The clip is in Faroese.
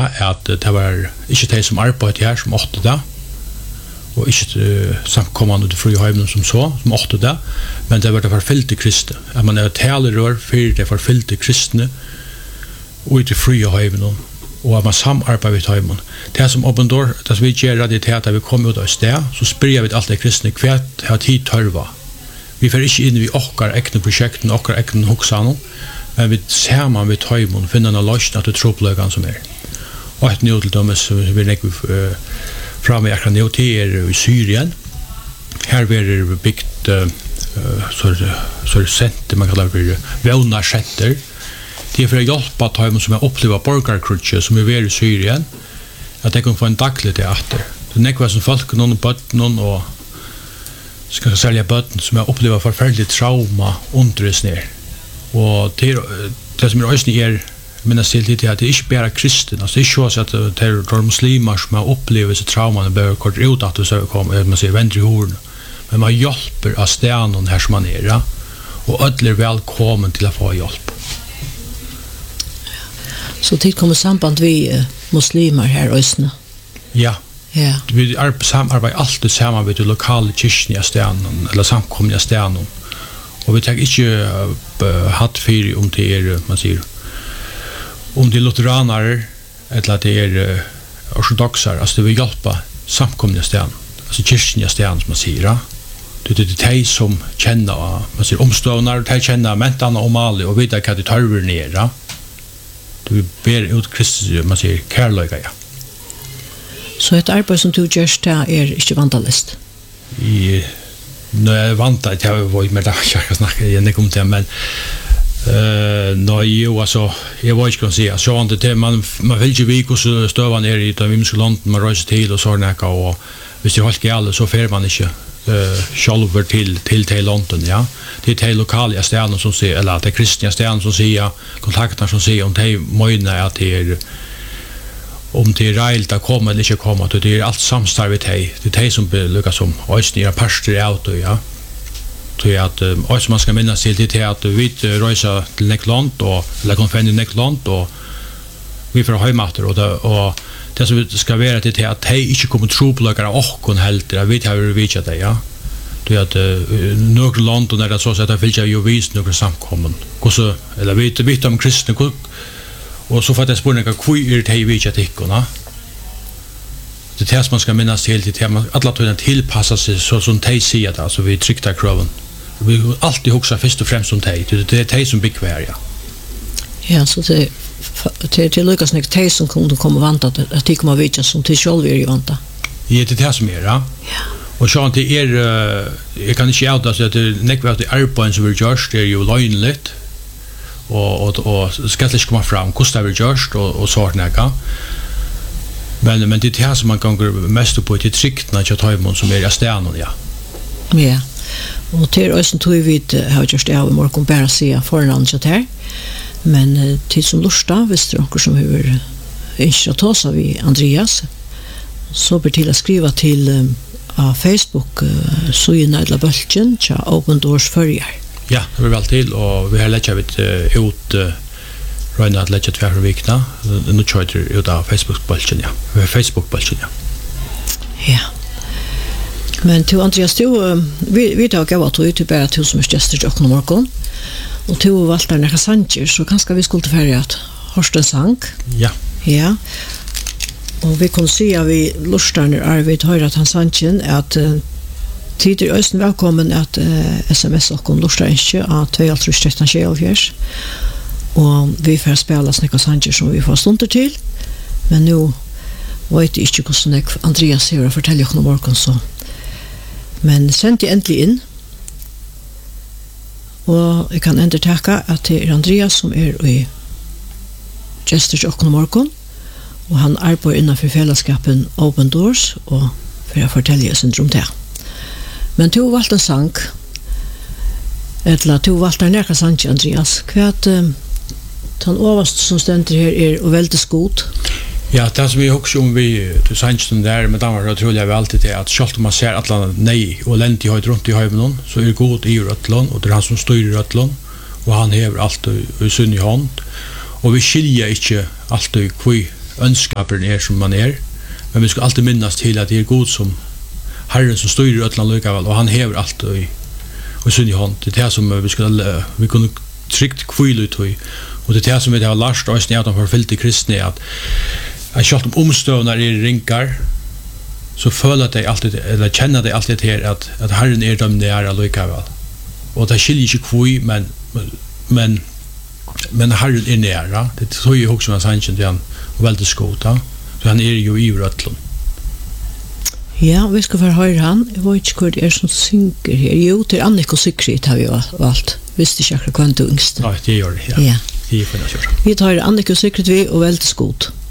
at det var ikke de som arbeidet her som åtte det, og ikke samkommende til Friheimen som åtte det, men det var det forfylte kristne. At man talerør for det forfylte kristne og til Friheimen, og at man samarbeider med heimen. Det som Open Door, det som vi gjør det til at vi kommer ut av sted, så spør vi alt det kristne hva har tid tørva. Vi får ikke inn i okkar ekne prosjekten, okkar ekne hoksane, men vi ser man ved heimen, finner en løsning til troppløkene som Og et nå til dømes, vi legger frem i akkurat nå til i Syrien. Her blir det bygd så senter, man kallar det vevnarsenter. Det for å hjelpe heimen som opplever borgerkrutje, som i Syrien, at de kan få en daglig teater. Det nekvar som folk, noen bøtten og skal sælge bøtten, som opplever forferdelig trauma undervis ned. Og det som også minnes til det at det ikke bare kristen, altså det er ikke så at det er muslimer som har opplevd disse traumene bare kort ut at det så kommer, man sier venter i horene, men man hjelper av stenen her som man og alle er velkommen til å få hjelp. Så tid kommer samband vi muslimer her også? Ja. Vi samarbeider alltid sammen med de lokale kyrkene i stenen, eller samkomne i stenen, og vi tar ikke hatt fyr om det man sier, om det lutheranere eller det ortodoxer, altså det vil hjelpe samkomne steden, altså kyrkjen i steden som man sier. Det er de som kjenner, man sier omstående, de kjenner mentene og maler og vet hva de tørver nere. Det ber ut Kristus, man sier kærløyga, ja. Så et arbeid som du gjør det ikke vandalist? Når jeg vant at jeg var med det, jeg kan snakke igjen ikke om det, men altså, jeg var ikke kan si, så det man vil ikke vite hvordan støvene i den vimske London, man røyser til og sånn, og hvis det er helt galt, så fer man ikke selv til London, ja. Det er de lokale stedene som sier, eller det er kristne stedene som sier, kontaktene som sier, om de møyner at det om det er reilt å komme eller ikke komme, det er alt samstarvet til. Det er de som lykkes som øyne pastor av det, ja. Så at også man skal minnes til det at vi røyser til Nekland, eller konfenn i Nekland, og vi får høymater, og det som skal være til at de ikke kommer tropløkere av åkken helt, vi har jo vidtjent det, ja. Det at noen land, og det så at det vil jo vise noen samkommen, eller vi om kristne, og så får jeg spørre hvor det vidtjent ikke, ja. Det är det man ska minnas till det att alla tiden tillpassa sig så som de säger det, alltså vi tryckta kraven. Vi alltid huxa först och främst som de. Det är de som bekvär, ja. Ja, så det lyckas inte de som kommer vanta att de kommer vidja som till själv är vanta. Ja, det är det som är, ja. Och så att det jag kan inte outa så att det nekvar att det arbeid som vi görs, det är ju lögnligt. Och ska inte komma fram, kostar vi görs och sånt näka. Men det är det som man kan gå mest på till tryckna att ta emot som är stjärnan, ja. Ja. Och till oss tog vi har just det av morgon bara se förnamn så här. Men till som lusta visst det som hur inte att ta så vi Andreas så ber till att skriva till Facebook så i Nidla Bulten cha Open Doors förjar. Ja, det var väl till och vi har lägga ut Røyna at letja tverre vikna, nå kjøyter ut av Facebook-bulten, ja. Facebook-bulten, ja. Ja. Men til Andreas, vi tar gav at du bare til som er gestur til åkken morgen, og til valgte nekka sanger, så kanskje vi skulle tilfære at hørste en sang. Ja. Ja. Og vi kunne si at vi lusterne Arvid høyre at han sangen, at tid er øysten velkommen at SMS åkken lusterne ikke av 2.13.24. Og vi får spela snakka sanger som vi får stunder til. Men nu vet jeg ikke hvordan Andreas sier å fortelle oss noe morgen så. Men send de endelig inn. Og jeg kan enda takke at det er Andreas som er i gestur til oss morgen. Og han arbeider innenfor fellesskapen Open Doors og for å fortelle oss om det. Men du valgte en sang. Eller du valgte en nekka sang, Andreas. Hva den overste som stender her og veldig skot. Ja, det som vi også om vi til sannsyn der, men da var det utrolig alltid til at selv om man ser at nei og lendig høyt rundt i høymen, så er det god i røtlån, og det er han som styrer røtlån, og han hever alt i sunn i hånd, og vi skiljer ikke alltid hvor önskapen som man men vi skal alltid minnas til at det god som Herren som styrer ötland likavel, og han hever alt og sunn i hånd. Det det som vi kunne trygt kvile ut og det det som vi har lært oss når de har fyllt i kristne at selv om omstøvner ringar så føler de alltid, eller kjenner de alltid her at Herren dem nære likavel. Og det skiljer ikke kvui, men Herren nære. Det tror jeg også med sannsyn til han og veldig skåta. Så han jo i røtlen. Ja, vi skal få høre han. Jeg vet ikke hvor det som synker her. Jo, til Annika Sigrid har vi valgt. Visste ikke akkurat hva han du yngst. Nei, det gjør det, ja. Ja. Det er for det, vi tar Annika Sigrid vi og veldig skåt.